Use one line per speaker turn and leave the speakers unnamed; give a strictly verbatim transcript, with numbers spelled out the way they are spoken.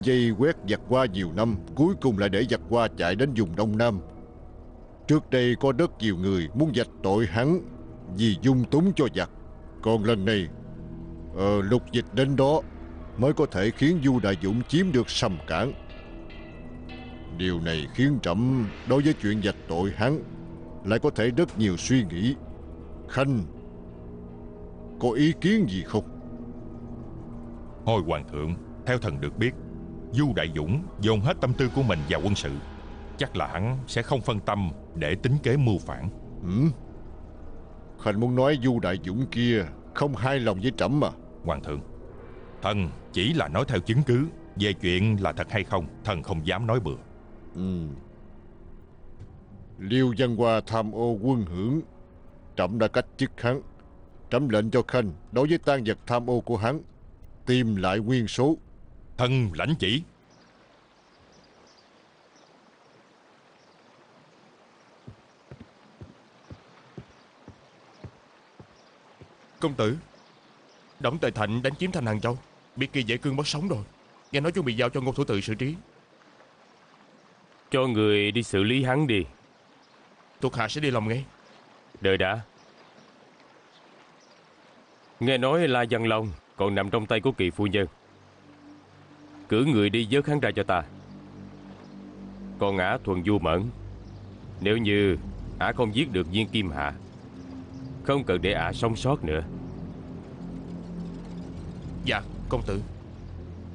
Dây quét giặc Hoa nhiều năm, cuối cùng lại để giặc Hoa chạy đến vùng Đông Nam. Trước đây có rất nhiều người muốn vạch tội hắn vì dung túng cho giặc. Còn lần này ờ, Lục Dịch đến đó mới có thể khiến Du Đại Dũng chiếm được Sầm Cảng. Điều này khiến trẫm đối với chuyện vạch tội hắn lại có thể rất nhiều suy nghĩ. Khanh có ý kiến gì không?
Hồi hoàng thượng, theo thần được biết, Du Đại Dũng dồn hết tâm tư của mình vào quân sự. Chắc là hắn sẽ không phân tâm để tính kế mưu phản.
Ừ? Khanh muốn nói Du Đại Dũng kia không hài lòng với trẫm mà.
Hoàng thượng, thần chỉ là nói theo chứng cứ. Về chuyện là thật hay không, thần không dám nói bừa.
Ừ. Liêu Văn Hoa tham ô quân hưởng, trẫm đã cách chức hắn. Trẫm lệnh cho Khanh đối với tang vật tham ô của hắn tìm lại nguyên số.
Thần lãnh chỉ.
Công tử, Đổng Tề Thạnh đánh chiếm thành Hàng Châu, biết kỳ dễ cương mất sống rồi. Nghe nói chuẩn bị giao cho Ngô Thủ Tự xử trí.
Cho người đi xử lý hắn đi.
Thuộc hạ sẽ đi lòng ngay.
Đợi đã. Nghe nói La Văn Long còn nằm trong tay của Kỳ phu nhân. Cử người đi vớt hắn ra cho ta. Còn ả Thuần Du Mẫn, nếu như ả không giết được Viên Kim Hạ, không cần để ả sống sót nữa.
Dạ, công tử.